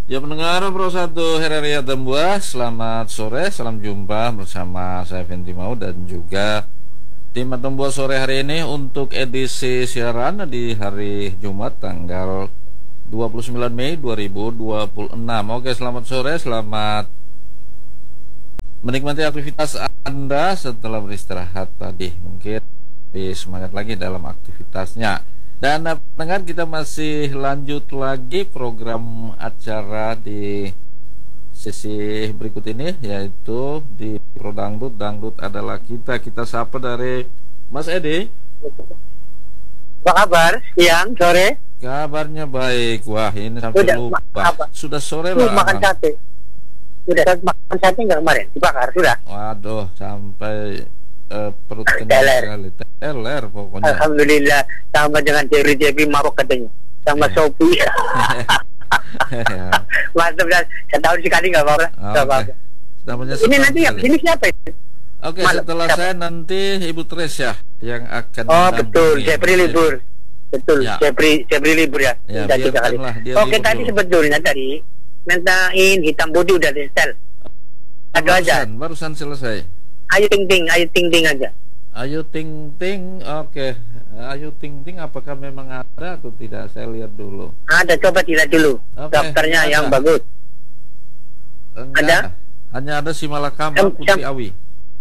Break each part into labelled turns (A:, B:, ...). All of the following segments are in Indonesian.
A: Ya pendengar Pro 1 Heraria Tambua, selamat sore, salam jumpa bersama saya Fenty Mau dan juga tim Tambua sore hari ini untuk edisi siaran di hari Jumat tanggal 29 Mei 2026. Oke, selamat sore, selamat menikmati aktivitas Anda setelah beristirahat tadi. Mungkin lebih semangat lagi dalam aktivitasnya. Dan pendengar, kita masih lanjut lagi program acara di sesi berikut ini, yaitu di Pro Dangdut. Dangdut adalah kita sapa dari Mas Edi.
B: Apa kabar? Siang, sore?
A: Kabarnya baik. Wah, ini sampai
B: Sudah,
A: lupa. Sudah sore lah.
B: Makan sate. Sudah makan sate nggak kemarin? Dibakar, sudah?
A: Waduh, sampai perut kenyang sekali. Teler pokoknya.
B: Alhamdulillah, sama dengan Jerry mabok katanya. Sama Sophie. Mantap, dan setahun sekali nggak apa-apa. Ini nanti yang sini siapa itu?
A: Oke, setelah siapa? Saya nanti Ibu Tresya yang akan.
B: Oh betul, Jepri libur. Betul, ya. Jepri libur ya. Oke, tadi sebetulnya tadi mintain hitam putih udah di setel. Ada aja.
A: Barusan selesai.
B: Ayu ting ting aja.
A: Ayu ting ting, oke. Ayu ting ting, apakah memang ada atau tidak? Saya lihat dulu.
B: Ada, coba dilihat dulu. Daftarnya yang bagus. Ada?
A: Hanya ada si Malakama Putri Awi.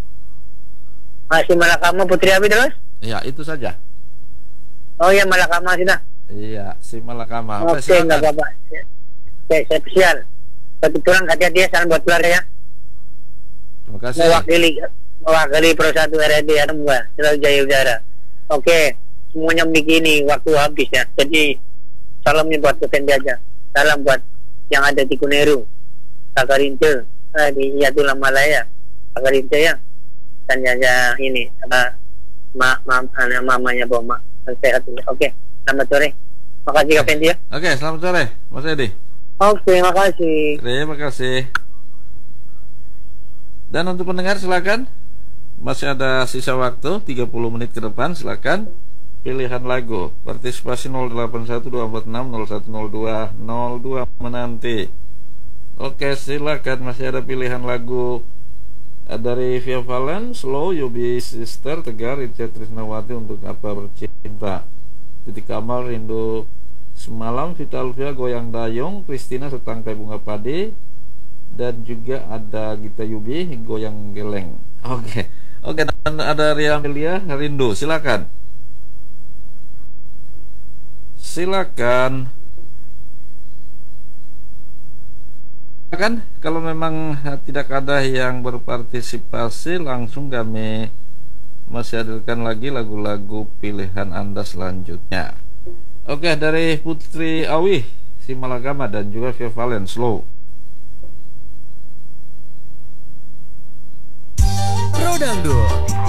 B: Si Malakama Putri Awi terus?
A: Iya, itu saja.
B: Oh ya, Malakama sudah.
A: Iya, si Malakama.
B: Oke, nggak apa-apa. Spesial. Kebetulan hati dia salam buat keluarga ya.
A: Terima kasih.
B: Mewakili Pro 1 RRD Tambua, Selalu Jaya Udara. Oke, semuanya begini, waktu habis ya. Jadi salamnya buat Kependi aja. Salam buat yang ada di Kuneru, Kakarinte, di Yatul Malaya, Kakarinte ya. Dan ya ini mamanya Boma. Sehat ya. Oke, selamat sore. Makasih Kependi ya.
A: Oke, selamat sore Mas Edi.
B: Oke, makasih.
A: Terima kasih. Dan untuk pendengar silakan, masih ada sisa waktu 30 menit ke depan, silakan pilihan lagu partisipasi 081246010202 menanti. Oke, silakan, masih ada pilihan lagu dari Via Valen, Slow, Yobi Sister, Tegar, Ica Trisnawati, Untuk Apa Bercinta, Titik Kamal, Rindu Semalam, Vitalvia, Goyang Dayung, Kristina, Setangkai Bunga Padi, dan juga ada Gita Yubi, Goyang Geleng. Oke, dan ada Ria Amelia, Rindu. Silakan kalau memang tidak ada yang berpartisipasi, langsung kami masih hadirkan lagi lagu-lagu pilihan Anda selanjutnya. Oke, dari Putri Awi, si Malagama, dan juga Via Valen, Slow.
C: Pro Dangdut